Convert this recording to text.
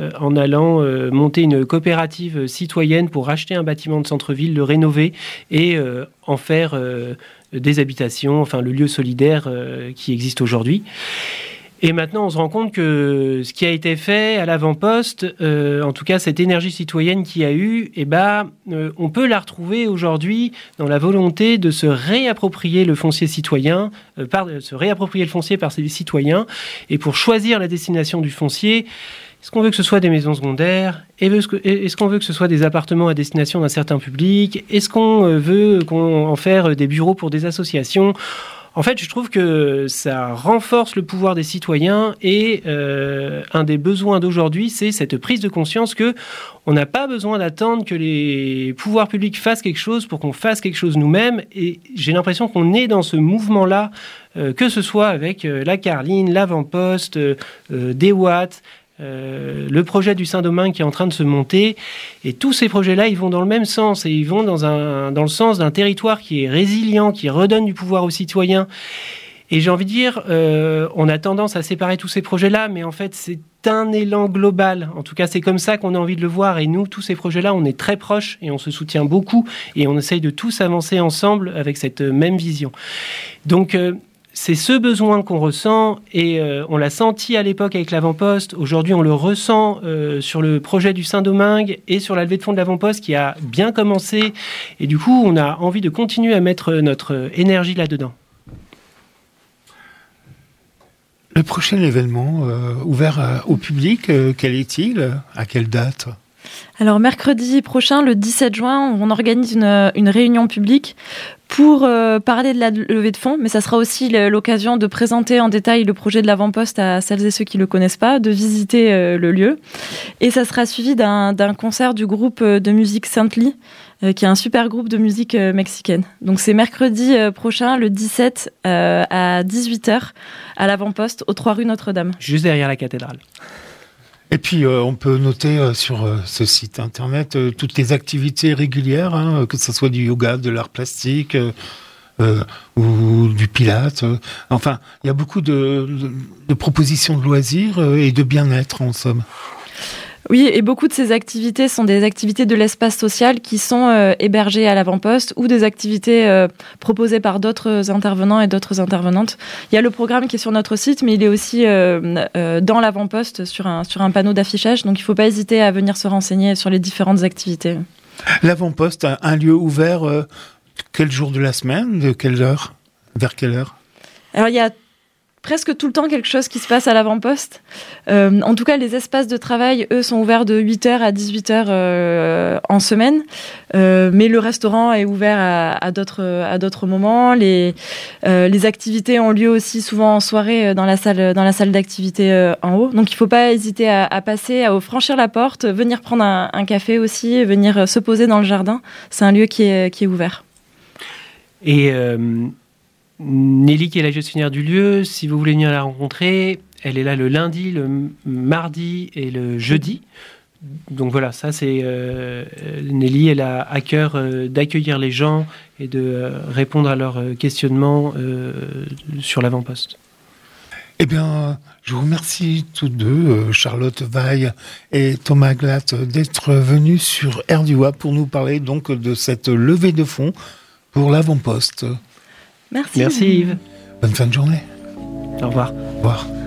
en allant monter une coopérative citoyenne pour racheter un bâtiment de centre-ville, le rénover et en faire des habitations, enfin le lieu solidaire qui existe aujourd'hui. Et maintenant, on se rend compte que ce qui a été fait à l'avant-poste, en tout cas cette énergie citoyenne qu'il y a eu, on peut la retrouver aujourd'hui dans la volonté de se réapproprier le foncier citoyen, se réapproprier le foncier par ces citoyens, et pour choisir la destination du foncier. Est-ce qu'on veut que ce soit des maisons secondaires ? Est-ce qu'on veut que ce soit des appartements à destination d'un certain public ? Est-ce qu'on veut en faire des bureaux pour des associations ? En fait, je trouve que ça renforce le pouvoir des citoyens et un des besoins d'aujourd'hui, c'est cette prise de conscience que on n'a pas besoin d'attendre que les pouvoirs publics fassent quelque chose pour qu'on fasse quelque chose nous-mêmes. Et j'ai l'impression qu'on est dans ce mouvement-là, que ce soit avec la Carline, l'Avant-Poste, DeWatt, le projet du Saint-Domingue qui est en train de se monter, et tous ces projets-là, ils vont dans le même sens, et ils vont dans le sens d'un territoire qui est résilient, qui redonne du pouvoir aux citoyens. Et j'ai envie de dire, on a tendance à séparer tous ces projets-là, mais en fait, c'est un élan global. En tout cas, c'est comme ça qu'on a envie de le voir. Et nous, tous ces projets-là, on est très proches et on se soutient beaucoup, et on essaye de tous avancer ensemble avec cette même vision. Donc, c'est ce besoin qu'on ressent et on l'a senti à l'époque avec l'Avant-Poste. Aujourd'hui, on le ressent sur le projet du Saint-Domingue et sur la levée de fonds de l'Avant-Poste qui a bien commencé. Et du coup, on a envie de continuer à mettre notre énergie là-dedans. Le prochain événement ouvert au public, quel est-il ? À quelle date ? Alors, mercredi prochain, le 17 juin, on organise une réunion publique pour parler de la levée de fonds, mais ça sera aussi l'occasion de présenter en détail le projet de l'Avant-Poste à celles et ceux qui ne le connaissent pas, de visiter le lieu. Et ça sera suivi d'un concert du groupe de musique Saint-Ly, qui est un super groupe de musique mexicaine. Donc c'est mercredi prochain, le 17, à 18h, à l'Avant-Poste, aux 3 rue Notre-Dame. Juste derrière la cathédrale. Et puis, on peut noter sur ce site internet toutes les activités régulières, que ce soit du yoga, de l'art plastique ou du pilate. Enfin, il y a beaucoup de propositions de loisirs et de bien-être, en somme. Oui, et beaucoup de ces activités sont des activités de l'espace social qui sont hébergées à l'Avant-Poste ou des activités proposées par d'autres intervenants et d'autres intervenantes. Il y a le programme qui est sur notre site, mais il est aussi dans l'Avant-Poste sur un panneau d'affichage. Donc, il ne faut pas hésiter à venir se renseigner sur les différentes activités. L'Avant-Poste, un lieu ouvert quel jour de la semaine ? De quelle heure ? Vers quelle heure ? Alors, il y a presque tout le temps quelque chose qui se passe à l'Avant-Poste. En tout cas, les espaces de travail, eux, sont ouverts de 8h à 18h en semaine. Mais le restaurant est ouvert à d'autres moments. Les activités ont lieu aussi souvent en soirée dans la salle d'activité en haut. Donc, il ne faut pas hésiter à passer, à franchir la porte, venir prendre un café aussi, venir se poser dans le jardin. C'est un lieu qui est ouvert. Et Nelly, qui est la gestionnaire du lieu, si vous voulez venir la rencontrer, elle est là le lundi, le mardi et le jeudi. Donc voilà, ça c'est Nelly, elle a à cœur d'accueillir les gens et de répondre à leurs questionnements sur l'Avant-Poste. Eh bien, je vous remercie tous deux, Charlotte Vaille et Thomas Glatt, d'être venus sur Air du Wap pour nous parler donc de cette levée de fonds pour l'Avant-Poste. Merci. Merci Yves. Bonne fin de journée. Au revoir. Au revoir.